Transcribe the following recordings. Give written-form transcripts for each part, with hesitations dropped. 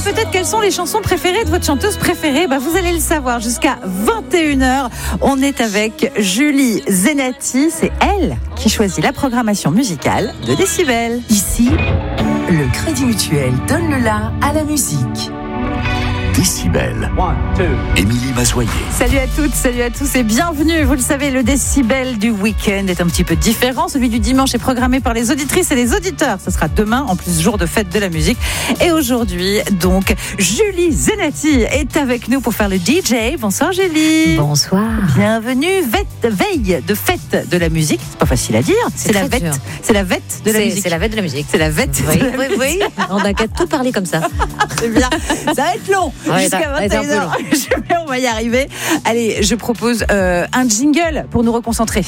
peut-être quelles sont les chansons préférées de votre chanteuse préférée. Vous allez le savoir jusqu'à 21h. On est avec Julie Zenati. C'est elle qui choisit la programmation musicale de Décibel. Ici, le Crédit Mutuel donne le la à la musique. Décibel. Émilie Mazoyer. Salut à toutes, salut à tous et bienvenue. Vous le savez, le Décibel du week-end est un petit peu différent. Celui du dimanche est programmé par les auditrices et les auditeurs. Ce sera demain, en plus jour de fête de la musique. Et aujourd'hui, donc, Julie Zenati est avec nous pour faire le DJ. Bonsoir Julie. Bonsoir. Bienvenue. Veille de fête de la musique. C'est pas facile à dire. C'est la vête. C'est la vête de la musique. C'est la vête de la musique. C'est la vête. Oui. On n'a qu'à tout parler comme ça. C'est bien. Ça va être long. Ouais, Jusqu'à ça va être 21h. Mais on va y arriver. Allez, je propose un jingle pour nous reconcentrer.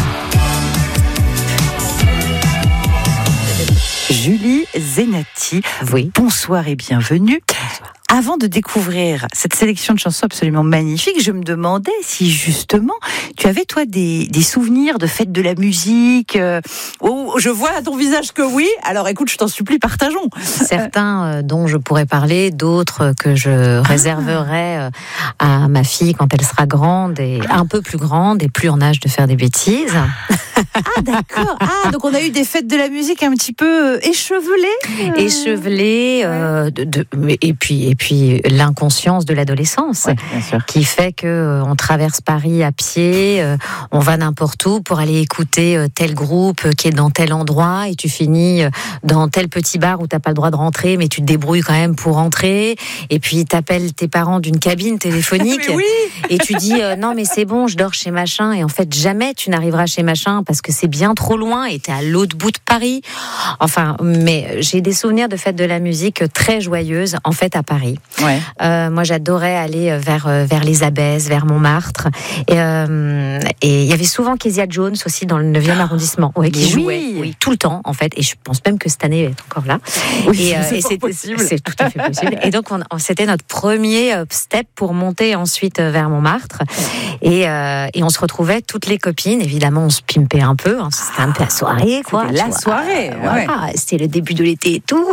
Julie Zenati, Oui. Bonsoir et bienvenue. Bonsoir. Avant de découvrir cette sélection de chansons absolument magnifique, je me demandais si justement tu avais toi des souvenirs de fêtes de la musique. Je vois à ton visage que oui. Alors écoute, je t'en supplie, partageons. Certains dont je pourrais parler, d'autres que je réserverai à ma fille quand elle sera grande et un peu plus grande et plus en âge de faire des bêtises. Ah d'accord. Ah donc on a eu des fêtes de la musique un petit peu échevelées. Échevelées, et puis l'inconscience de l'adolescence, Ouais, bien sûr. qui fait que on traverse Paris à pied, on va n'importe où pour aller écouter tel groupe qui est dans tel endroit, et tu finis dans tel petit bar où t'as pas le droit de rentrer, mais tu te débrouilles quand même pour rentrer, et puis t'appelles tes parents d'une cabine téléphonique, Mais oui. et tu dis non mais c'est bon, je dors chez machin, et en fait jamais tu n'arriveras chez machin parce que c'est bien trop loin et t'es à l'autre bout de Paris. Enfin, mais j'ai des souvenirs de fêtes de la musique très joyeuses en fait à Paris. Ouais. Moi, j'adorais aller vers les Abbesses, vers Montmartre. Et il y avait souvent Kezia Jones aussi dans le 9e arrondissement, qui jouait tout le temps, en fait. Et je pense même que cette année, elle est encore là. Oui, Et c'est possible. C'est tout à fait possible. Et donc, c'était notre premier step pour monter ensuite vers Montmartre. Et on se retrouvait toutes les copines. Évidemment, on se pimpait un peu. C'était un peu la soirée, quoi. C'était la soirée. Voilà, c'était le début de l'été et tout.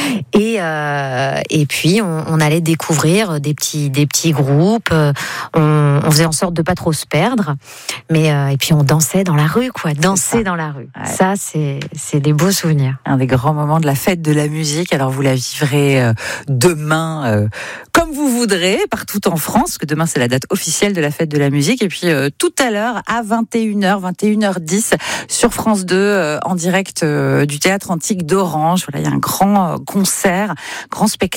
Et puis, on allait découvrir des petits groupes. On faisait en sorte de pas trop se perdre. Mais et puis on dansait dans la rue, quoi. Danser dans la rue. Ouais. Ça, c'est des beaux souvenirs. Un des grands moments de la fête de la musique. Alors vous la vivrez demain comme vous voudrez, partout en France, parce que demain c'est la date officielle de la fête de la musique. Et puis tout à l'heure à 21h10 sur France 2 en direct du Théâtre Antique d'Orange. Voilà, il y a un grand concert, grand spectacle.